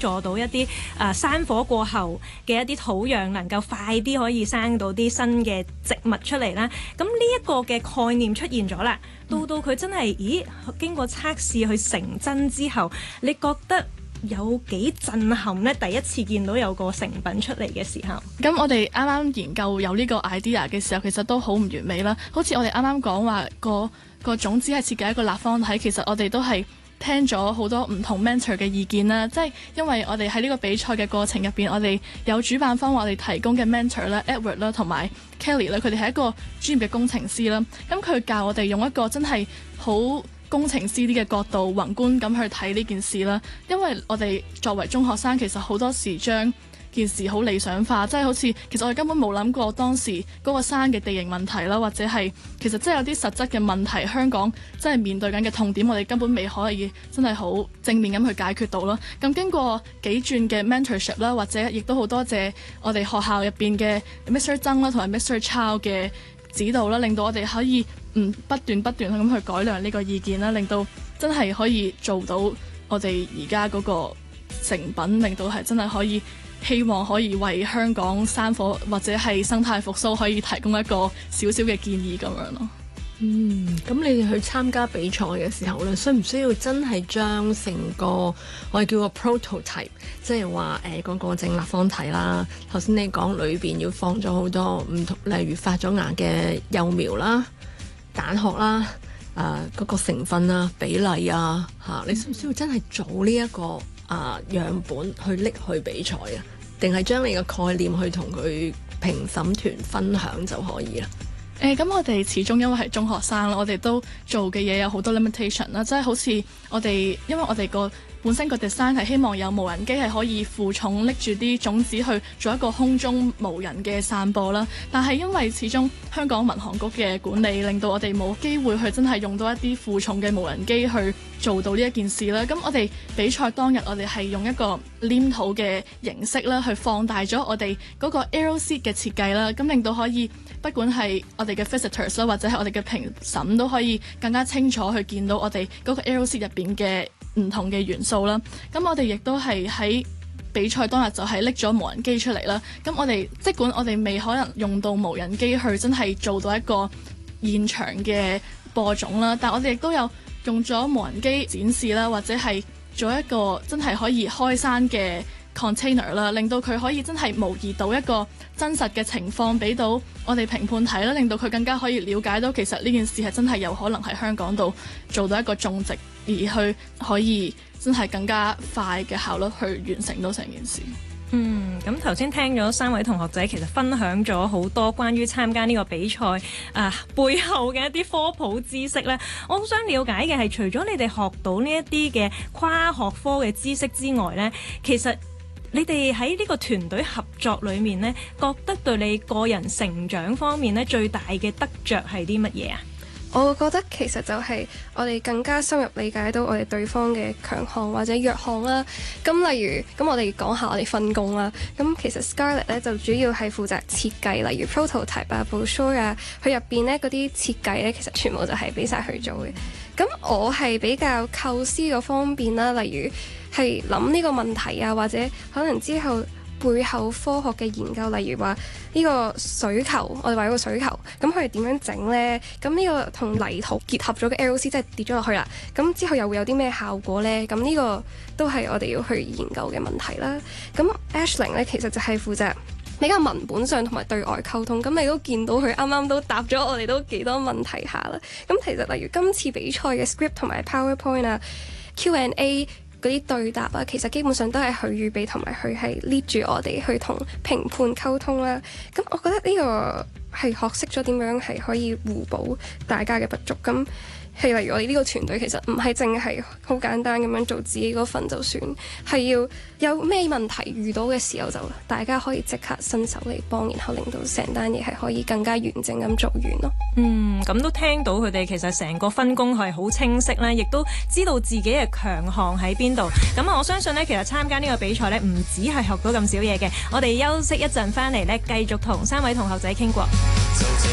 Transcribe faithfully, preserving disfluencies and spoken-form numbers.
助到一啲誒山火過後嘅一啲土壤能夠快啲可以生到啲新嘅植物出嚟啦。咁呢一個嘅概念出現咗啦，到到佢真係咦經過測試去成真之後，你覺得有幾震撼呢？第一次見到有個成品出嚟嘅時候， 咁我哋啱啱研究有呢個 idea 嘅時候，其實都好唔完美啦。好似我哋啱啱講話個個種子係設計一個立方體，其實我哋都係聽咗好多唔同 mentor 嘅意見啦。即係因為我哋喺呢個比賽嘅過程入邊，我哋有主辦方話我哋提供嘅 mentor 啦 Edward 啦同埋 Kelly 啦，佢哋係一個專業嘅工程師啦。咁佢教我哋用一個真係好工程師啲嘅角度宏觀咁去睇呢件事啦，因為我哋作為中學生，其實好多時將件事好理想化，即係好似其實我哋根本冇諗過當時嗰個山嘅地形問題啦，或者係其實真係有啲實質嘅問題，香港真係面對緊嘅痛點，我哋根本未可以真係好正面咁去解決到啦。咁經過幾轉嘅 mentorship 啦，或者亦都好多謝我哋學校入邊嘅 Mister 曾啦同埋 Mister Chow 嘅指導啦，令到我哋可以唔不斷不斷咁去改良呢個意見啦，令到真係可以做到我哋而家嗰個成品，令到係真係可以希望可以為香港山火或者係生態復甦可以提供一個少少嘅建議咁樣咯。 嗯，咁你哋去參加比賽嘅時候咧，需唔需要真係將成個我哋叫個 prototype， 即係話誒嗰個正立方體啦。頭先你講裏邊要放咗好多唔同，例如發咗芽嘅幼苗啦、蛋殼啦、誒、呃、嗰、嗰個成分啊、比例啊嚇、啊，你需唔需要真係做呢、這、一個啊、呃、樣本去拎去比賽啊？定係將你嘅概念去同佢評審團分享就可以啦？ 誒咁、呃、我哋始終因為係中學生啦，我哋都做嘅嘢有好多 limitation 啦，即係好似我哋因為我哋個本身個 design 係希望有無人機係可以負重拎住啲種子去做一個空中無人嘅散播啦，但係因為始終香港民航局嘅管理令到我哋冇機會去真係用到一啲負重嘅無人機去做到呢一件事啦。咁我哋比賽當日我哋係用一個黏土嘅形式啦，去放大咗我哋嗰個 Aeroseed 嘅設計啦，咁令到可以不管係我哋嘅 visitors 啦，或者係我哋嘅評審都可以更加清楚去見到我哋嗰個 Aeroseed 入邊嘅唔同嘅元素啦。咁我哋亦都係喺比賽當日就係拎咗無人機出嚟啦。咁我哋即管我哋未可能用到無人機去真係做到一個現場嘅播種啦，但我哋亦都有用咗無人機展示啦，或者係做一個真係可以開山嘅 container 啦，令到佢可以真係模擬到一個真實嘅情況俾到我哋評判睇啦，令到佢更加可以了解到其實呢件事係真係有可能喺香港度做到一個種植，而去可以真係更加快嘅效率去完成到成件事。 嗯，咁頭先聽咗三位同學仔其實分享咗好多關於參加呢個比賽啊、呃、背後嘅一啲科普知識咧，我好想了解嘅係除咗你哋學到呢一啲嘅跨學科嘅知識之外咧，其實你哋喺呢個團隊合作裏面咧，覺得對你個人成長方面咧最大嘅得着係啲乜嘢啊？ 我覺得其實就係我哋更加深入理解到我哋對方嘅強項或者弱項啦。咁例如，咁我哋講下我哋分工啦。咁其實 Scarlett 咧就主要係負責設計，例如 prototype 啊、brochure 啊，佢入邊咧嗰啲設計咧其實全部就係俾晒佢做嘅。咁我係比較構思嗰方面啦，例如係諗呢個問題啊，或者可能之後背後科學嘅研究，例如話呢個水球，我哋話有個水球，咁佢係點樣整呢？咁呢個同泥土結合咗嘅 Aeroseed 即係跌咗落去啦，咁之後又會有啲咩效果呢？咁呢個都係我哋要去研究嘅問題啦。咁 Aisling 咧其實就係負責比較文本上同埋對外溝通，咁你都見到佢啱啱都答咗我哋都幾多問題下啦。咁其實例如今次比賽嘅 script 同埋 PowerPoint 啊、Q and A 嗰啲對答啊，其實基本上都係佢預備同埋佢係 lead 住我哋去同評判溝通啦。咁我覺得呢個係學識咗點樣係可以互補大家嘅不足。咁係例如我哋呢個團隊其實唔係淨係好簡單咁樣做自己嗰份就算，係要有咩問題遇到嘅時候就大家可以即刻伸手嚟幫，然後令到成單嘢係可以更加完整咁做完咯。 嗯，咁都聽到佢哋其實成個分工係好清晰啦，亦都知道自己嘅強項喺邊度。咁啊，我相信呢，其實參加呢個比賽呢，唔止係學到咁少嘢嘅。我哋休息一陣翻嚟呢，繼續同三位同學仔傾過。